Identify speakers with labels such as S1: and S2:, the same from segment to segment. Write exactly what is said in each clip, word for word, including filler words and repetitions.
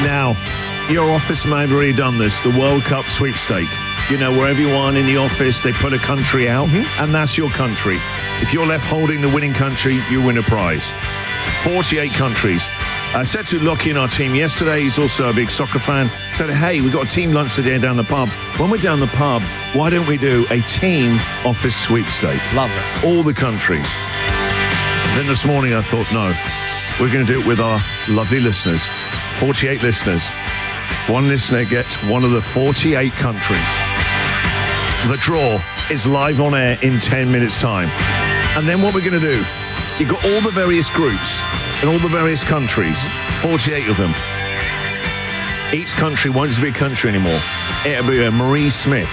S1: Now, your office may have already done this, the World Cup sweepstake. You know, where everyone in the office, they put a country out, mm-hmm. and that's your country. If you're left holding the winning country, you win a prize. forty-eight countries. I said to Lockie in our team yesterday, he's also a big soccer fan, said, hey, we've got a team lunch today down the pub. When we're down the pub, why don't we do a team office sweepstake?
S2: Love it.
S1: All the countries. Then this morning I thought, no, we're going to do it with our lovely listeners. forty-eight listeners. One listener gets one of the forty-eight countries. The draw is live on air in ten minutes' time. And then what we're going to do, you've got all the various groups and all the various countries, forty-eight of them. Each country won't just be a country anymore. It'll be a Marie Smith,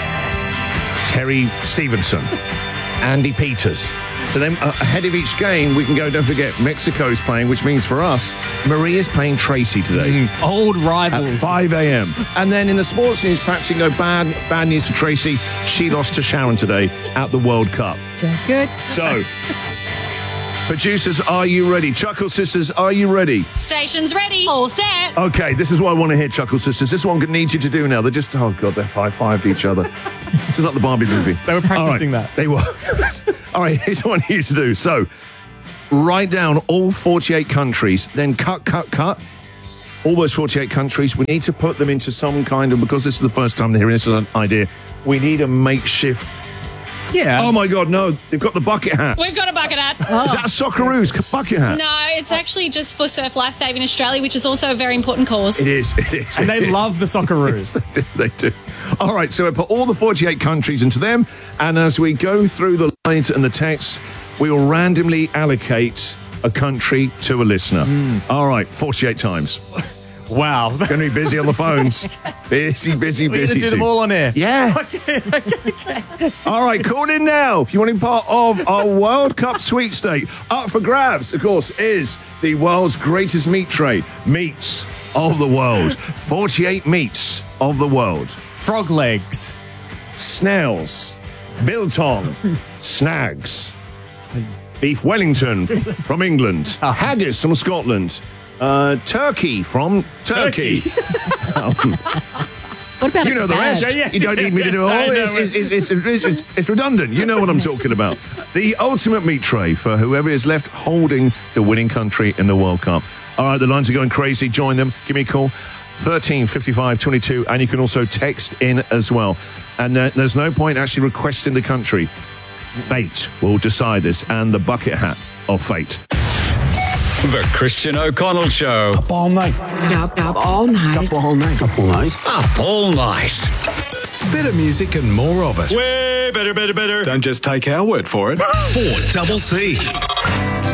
S1: Terry Stevenson, Andy Peters. So then uh, ahead of each game, we can go, don't forget, Mexico's playing, which means for us, Marie is playing Tracy today.
S2: Mm, old rivals.
S1: At five a.m. And then in the sports news, perhaps you can go bad, bad news for Tracy. She lost to Sharon today at the World Cup.
S3: Sounds good.
S1: So, producers, are you ready? Chuckle Sisters, are you ready?
S4: Station's ready. All set.
S1: Okay, this is what I want to hear, Chuckle Sisters. This is what I'm going to need you to do now. They're just, oh God, they're high-fived each other. This is like the Barbie movie.
S2: They were practicing
S1: right,
S2: that.
S1: They were. All right, here's what I need you to do. So, write down all forty-eight countries, then cut, cut, cut. All those forty-eight countries, we need to put them into some kind of, because this is the first time they're hearing this idea, we need a makeshift.
S2: Yeah.
S1: Oh my God, no, they've got the bucket hat.
S4: We've got a bucket hat.
S1: Oh. Is that a Socceroos bucket hat?
S4: No, it's actually just for Surf Life Saving Australia, which is also a very important cause.
S1: It is, it is.
S2: And
S1: it
S2: they
S1: is.
S2: love the Socceroos.
S1: they, do, they do. All right, so we put all the forty-eight countries into them, and as we go through the lines and the texts, we will randomly allocate a country to a listener. Mm. All right, forty-eight times.
S2: Wow.
S1: Going to be busy on the phones. Busy, busy,
S2: We're
S1: busy.
S2: going to do them all on air.
S1: Yeah.
S2: Okay, okay, okay.
S1: All right, call in now if you want to be part of our World Cup sweepstake. Up for grabs, of course, is the world's greatest meat tray. Meats of the world. forty-eight meats of the world.
S2: Frog legs.
S1: Snails. Biltong. Snags. Beef Wellington from England.
S2: Oh.
S1: Haggis from Scotland. Uh, turkey from Turkey.
S2: Turkey.
S1: um,
S3: What about
S1: you know the rest.
S2: Yeah, yes,
S1: you don't need me to do it all.
S2: yes, I know
S1: It's, it's, it's, it's, it's, it's redundant. You know what I'm talking about. The ultimate meat tray for whoever is left holding the winning country in the World Cup. All right, the lines are going crazy. Join them. Give me a call. thirteen fifty-five twenty-two, and you can also text in as well. And uh, there's no point actually requesting the country. Fate will decide this, and the bucket hat of fate.
S5: The Christian O'Connell Show.
S6: Up all night.
S3: Up, up all night.
S6: Up all night. Up all night.
S5: Up all night.
S7: Better music and more of it.
S5: Way better, better, better.
S7: Don't just take our word for it.
S5: four double C.